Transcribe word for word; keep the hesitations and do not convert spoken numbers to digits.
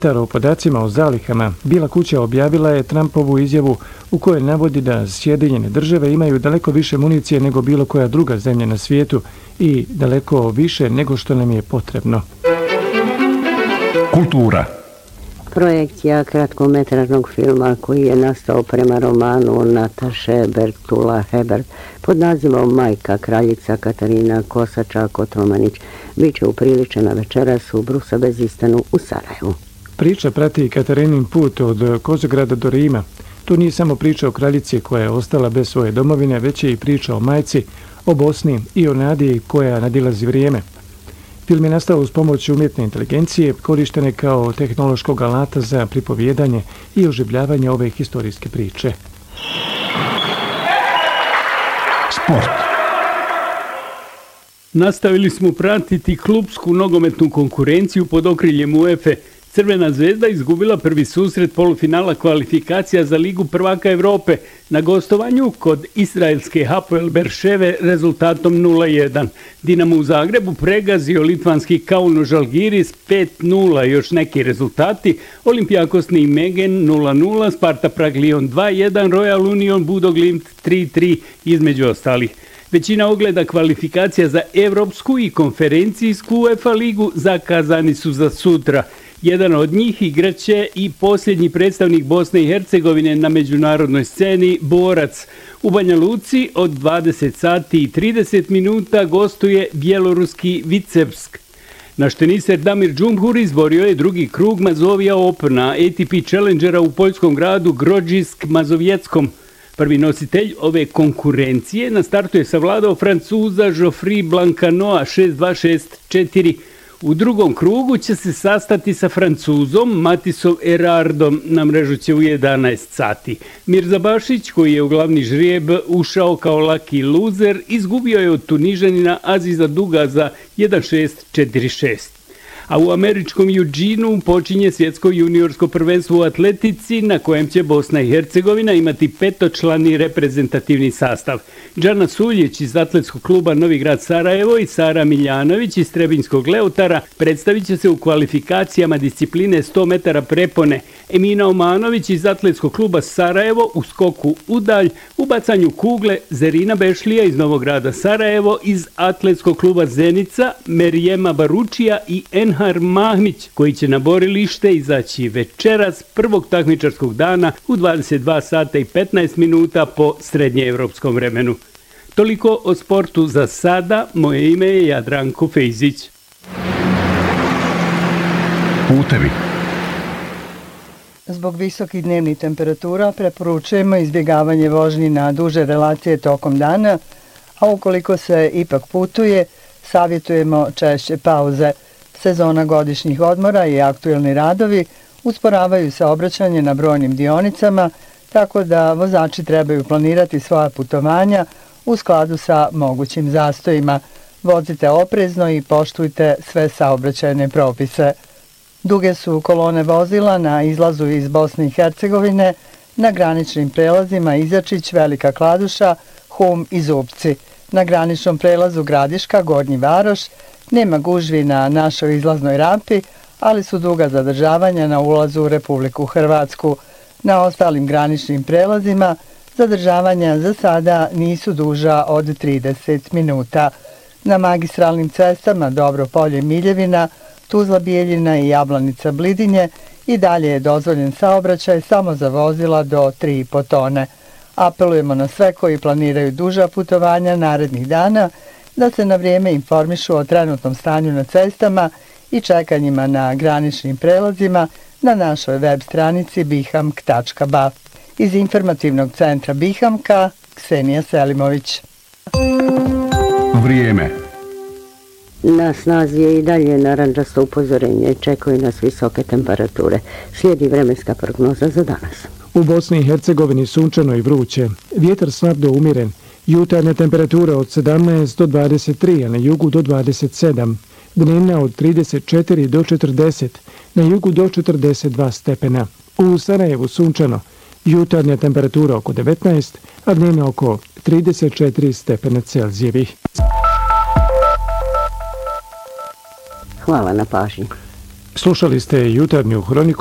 O podacima o zalihama, Bijela kuća objavila je Trumpovu izjavu u kojoj navodi da Sjedinjene države imaju daleko više municije nego bilo koja druga zemlja na svijetu i daleko više nego što nam je potrebno. Kultura. Projekcija kratkometražnog filma koji je nastao prema romanu Nataše Bertula Hebert pod nazivom Majka kraljica Katarina Kosača-Kotromanić biće upriličena večeras u Brusabezistanu u Sarajevu. Priča prati Katarinin put od Kozograda do Rima. To nije samo priča o kraljici koja je ostala bez svoje domovine, već je i priča o majci, o Bosni i o nadi koja nadilazi vrijeme. Film je nastao uz pomoć umjetne inteligencije, korištene kao tehnološkog alata za pripovjedanje i oživljavanje ove historijske priče. Sport. Nastavili smo pratiti klupsku nogometnu konkurenciju pod okriljem UEFA. Crvena zvezda izgubila prvi susret polufinala kvalifikacija za Ligu prvaka Evrope na gostovanju kod izraelske Hapoel Berševe rezultatom nula jedan. Dinamo u Zagrebu pregazio litvanski Kauno Žalgiris pet nula, još neki rezultati: Olympiakos Nijmegen nula nula, Sparta Prag Lyon dva jedan, Royal Union Budo Glimt tri tri, između ostalih. Većina ogleda kvalifikacija za Evropsku i konferencijsku UEFA ligu zakazani su za sutra. Jedan od njih igraće i posljednji predstavnik Bosne i Hercegovine na međunarodnoj sceni, Borac. U Banja Luci od dvadeset sati i trideset minuta gostuje bjeloruski Vitebsk. Naš teniser Damir Džumhur izborio je drugi krug Mazovija Opena, A T P Challengera u poljskom gradu Grodzisk Mazovjeckom. Prvi nositelj ove konkurencije na startu je savladao Francuza Geoffrey Blancanoa šest dva šest četiri. U drugom krugu će se sastati sa Francuzom Matisom Erardom, na mrežu će u jedanaest sati. Mirza Bašić, koji je u glavni žrijeb ušao kao lucky loser, izgubio je od Tunižanina Aziza Dugaza jedan šest četiri šest. A u američkom Eugenu počinje svjetsko juniorsko prvenstvo u atletici na kojem će Bosna i Hercegovina imati petočlani reprezentativni sastav. Džana Suljić iz atletskog kluba Novi grad Sarajevo i Sara Miljanović iz Trebinjskog Leutara predstavit će se u kvalifikacijama discipline sto metara prepone. Emina Omanović iz atletskog kluba Sarajevo u skoku udalj, u bacanju kugle Zerina Bešlija iz Novog grada Sarajevo iz atletskog kluba Zenica, Merijema Baručija i Enhar Mahmić, koji će na borilište izaći večeras prvog takmičarskog dana u dvadeset dva sata i petnaest minuta po srednjeevropskom vremenu. Toliko o sportu za sada. Moje ime je Jadranko Fejzić. Putevi. Zbog visokih dnevnih temperatura preporučujemo izbjegavanje vožnji na duže relacije tokom dana, a ukoliko se ipak putuje, savjetujemo češće pauze. Sezona godišnjih odmora i aktuelni radovi usporavaju saobraćanje na brojnim dionicama, tako da vozači trebaju planirati svoja putovanja u skladu sa mogućim zastojima. Vozite oprezno i poštujte sve saobraćajne propise. Duge su kolone vozila na izlazu iz Bosne i Hercegovine na graničnim prelazima Izačić, Velika Kladuša, Hum i Zupci. Na graničnom prelazu Gradiška, Gornji Varoš, nema gužvi na našoj izlaznoj rampi, ali su duga zadržavanja na ulazu u Republiku Hrvatsku. Na ostalim graničnim prelazima zadržavanja za sada nisu duža od trideset minuta. Na magistralnim cestama Dobro Polje Miljevina, Tuzla Bijeljina i Jablanica Blidinje i dalje je dozvoljen saobraćaj samo za vozila do tri i po tone. Apelujemo na sve koji planiraju duža putovanja narednih dana da se na vrijeme informišu o trenutnom stanju na cestama i čekanjima na graničnim prelazima na našoj web stranici bihamk tačka ba. Iz informativnog centra Bihamka, Ksenija Selimović. Vrijeme. Na snazi je i dalje narančasto upozorenje, čekaju nas visoke temperature. Slijedi vremenska prognoza za danas. U Bosni i Hercegovini sunčano i vruće, vjetar slab do umjeren, jutarnja temperatura od sedamnaest do dvadeset tri, a na jugu do dvadeset sedam, dnevna od trideset četiri do četrdeset, na jugu do četrdeset dva stepena. U Sarajevu sunčano, jutarnja temperatura oko devetnaest, a dnevna oko trideset četiri stepena Celzijevih. Hvala na pažnji. Slušali ste jutarnju hroniku